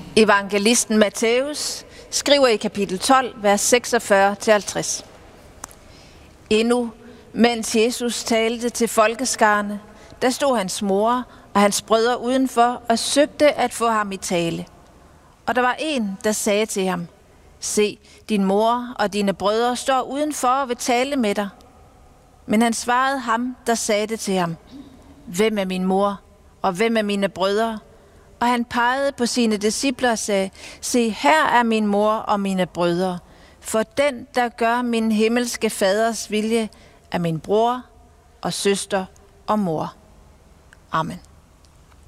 Evangelisten Matthæus skriver i kapitel 12, vers 46-50. Endnu, mens Jesus talte til folkeskarne, der stod hans mor og hans brødre udenfor og søgte at få ham i tale. Og der var en, der sagde til ham: Se, din mor og dine brødre står udenfor og vil tale med dig. Men han svarede ham, der sagde det til ham: Hvem er min mor, og hvem er mine brødre? Og han pegede på sine discipler og sagde: Se, her er min mor og mine brødre. For den, der gør min himmelske faders vilje, er min bror og søster og mor. Amen.